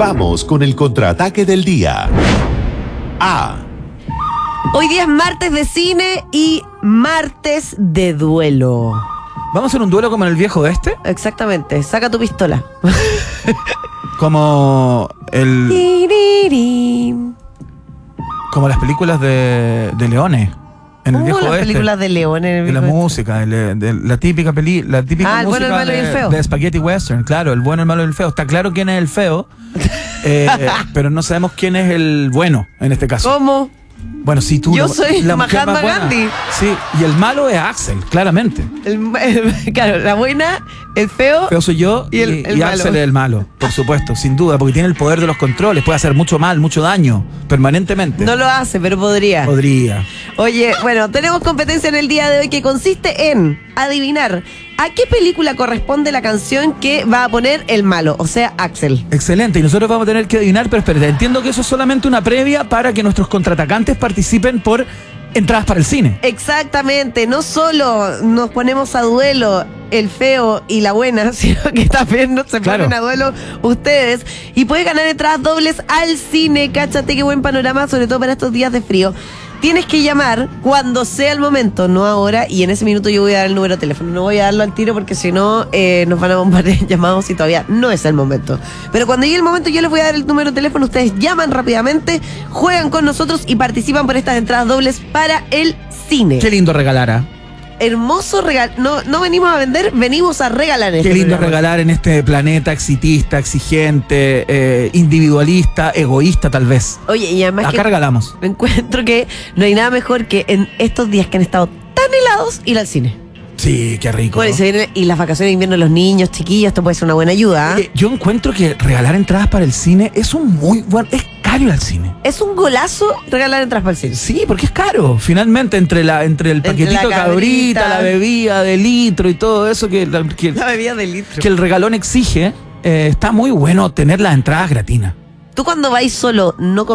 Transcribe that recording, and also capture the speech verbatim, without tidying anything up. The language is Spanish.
Vamos con el contraataque del día. A. Hoy día es martes de cine y martes de duelo. ¿Vamos a hacer un duelo como en el viejo oeste? Exactamente, saca tu pistola. Como el Tirirín. como las películas de, de leones en el ¿Cómo viejo las oeste. películas de León en el De la viejo oeste? música, de, de la típica peli, la típica Ah, el bueno, música el malo y el de, feo. de Spaghetti Western, claro, el bueno, el malo y el feo. Está claro quién es el feo, eh, pero no sabemos quién es el bueno en este caso. ¿Cómo? Bueno, si tú Yo la- soy la mujer Mahatma más buena. Gandhi. Sí, y el malo es Axel, claramente. El, el- claro, la buena, el feo. Feo soy yo Y y, el- el y malo. Axel es el malo, por supuesto, sin duda, porque tiene el poder de los controles, puede hacer mucho mal, mucho daño, permanentemente. No lo hace, pero podría. Podría. Oye, bueno, tenemos competencia en el día de hoy que consiste en adivinar a qué película corresponde la canción que va a poner el malo, o sea, Axel. Excelente, y nosotros vamos a tener que adivinar, pero espérate, entiendo que eso es solamente una previa para que nuestros contraatacantes participen por entradas para el cine. Exactamente, no solo nos ponemos a duelo el feo y la buena, sino que también no se Claro. ponen a duelo ustedes y puedes ganar entradas dobles al cine. Cáchate qué buen panorama, sobre todo para estos días de frío. Tienes que llamar cuando sea el momento, no ahora, y en ese minuto yo voy a dar el número de teléfono. No voy a darlo al tiro porque si no eh, nos van a bombardear llamados y todavía no es el momento. Pero cuando llegue el momento yo les voy a dar el número de teléfono, ustedes llaman rápidamente, juegan con nosotros y participan por estas entradas dobles para el cine. Qué lindo regalar, ¿ah? Hermoso regalo. No, no venimos a vender, venimos a regalar. en Qué este lindo programa. regalar en este planeta exitista, exigente, eh, individualista, egoísta tal vez. Oye, y además Acá que regalamos. encuentro que no hay nada mejor que en estos días que han estado tan helados ir al cine. Sí, qué rico. Bueno, y, ¿no? se viene- y las vacaciones de invierno de los niños, chiquillos, esto puede ser una buena ayuda. ¿ah? Oye, yo encuentro que regalar entradas para el cine es un muy buen... Es caro ir al cine. Es un golazo regalar entradas para el cine. Sí, porque es caro. Finalmente, entre la entre el Entre paquetito la cabrita, cabrita. la bebida de litro y todo eso que, la- que, La bebida de litro. que el regalón exige, eh, está muy bueno tener las entradas gratinas. Tú cuando vais solo, no